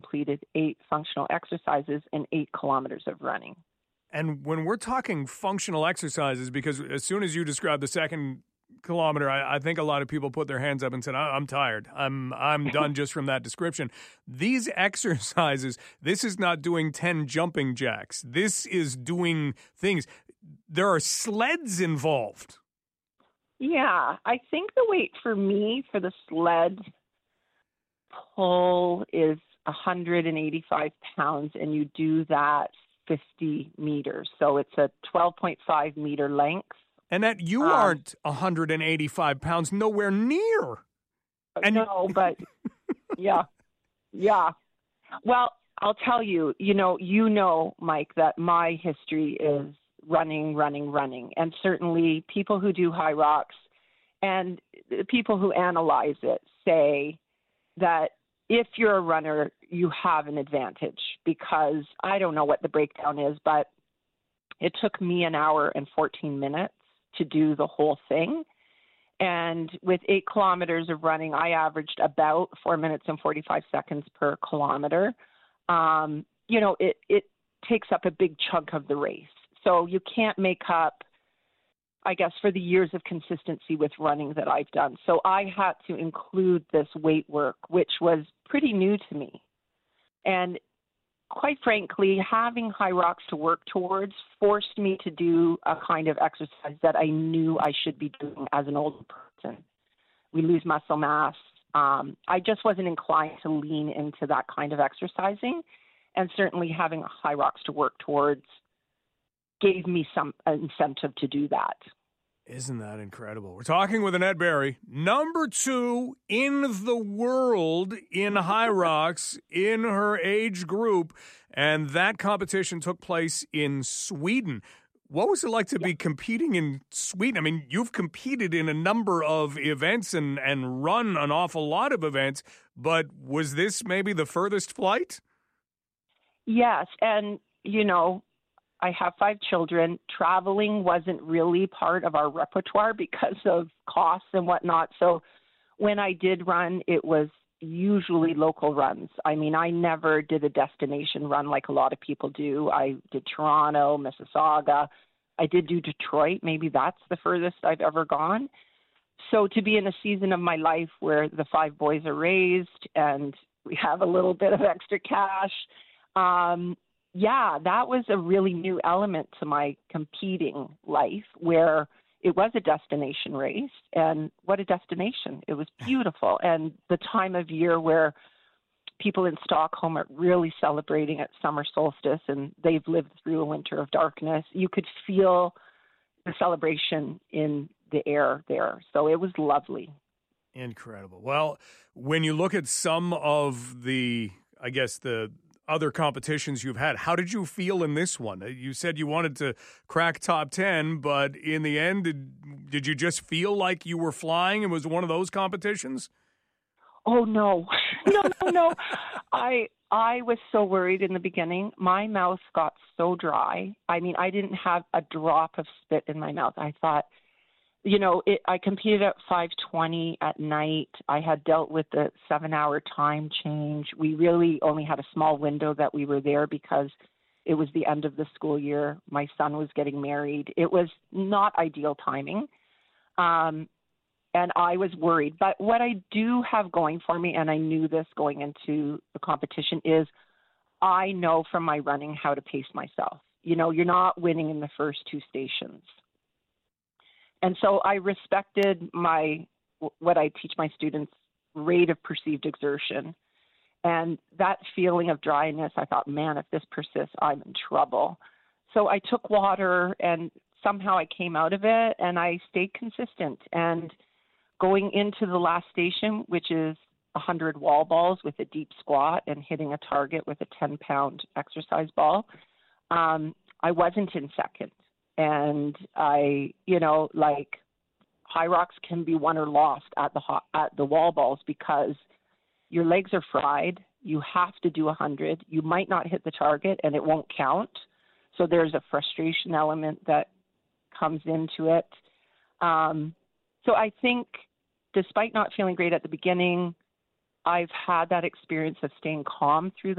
completed 8 functional exercises and 8 kilometers of running. And when we're talking functional exercises, because as soon as you described the second kilometer, I think a lot of people put their hands up and said, I'm tired. I'm done just from that description. These exercises, this is not doing 10 jumping jacks. This is doing things. There are sleds involved. Yeah, I think the weight for me for the sled pull is 185 pounds, and you do that 50 meters. So it's a 12.5 meter length. Annette, you aren't 185 pounds, nowhere near. And no, but yeah. Well, I'll tell you, Mike, that my history is running. And certainly people who do high rocks and people who analyze it say that if you're a runner, you have an advantage, because I don't know what the breakdown is, but it took me an hour and 14 minutes to do the whole thing. And with 8 kilometers of running, I averaged about 4 minutes and 45 seconds per kilometer. It takes up a big chunk of the race. So you can't make up, I guess, for the years of consistency with running that I've done. So I had to include this weight work, which was pretty new to me. And quite frankly, having high rocks to work towards forced me to do a kind of exercise that I knew I should be doing as an older person. We lose muscle mass. I just wasn't inclined to lean into that kind of exercising. And certainly having high rocks to work towards gave me some incentive to do that. Isn't that incredible? We're talking with Annette Barry, number 2 in the world in high rocks in her age group, and that competition took place in Sweden. What was it like to be competing in Sweden? I mean, you've competed in a number of events and run an awful lot of events, but was this maybe the furthest flight? Yes, and I have 5 children. Traveling wasn't really part of our repertoire because of costs and whatnot. So when I did run, it was usually local runs. I mean, I never did a destination run like a lot of people do. I did Toronto, Mississauga. I did do Detroit. Maybe that's the furthest I've ever gone. So to be in a season of my life where the 5 boys are raised and we have a little bit of extra cash, that was a really new element to my competing life, where it was a destination race. And what a destination. It was beautiful. And the time of year where people in Stockholm are really celebrating at summer solstice, and they've lived through a winter of darkness. You could feel the celebration in the air there. So it was lovely. Incredible. Well, when you look at some of the other competitions you've had, how did you feel in this one? You said you wanted to crack top 10, but in the end, did you just feel like you were flying? It was one of those competitions? Oh, no. No. I was so worried in the beginning. My mouth got so dry. I mean, I didn't have a drop of spit in my mouth. I thought, I competed at 5:20 at night. I had dealt with the 7-hour time change. We really only had a small window that we were there because it was the end of the school year. My son was getting married. It was not ideal timing. And I was worried. But what I do have going for me, and I knew this going into the competition, is I know from my running how to pace myself. You're not winning in the first 2 stations. And so I respected what I teach my students, rate of perceived exertion. And that feeling of dryness, I thought, man, if this persists, I'm in trouble. So I took water, and somehow I came out of it, and I stayed consistent. And going into the last station, which is 100 wall balls with a deep squat and hitting a target with a 10-pound exercise ball, I wasn't in second. And high rocks can be won or lost at the wall balls because your legs are fried. You have to do 100. You might not hit the target and it won't count. So there's a frustration element that comes into it. So I think despite not feeling great at the beginning, I've had that experience of staying calm through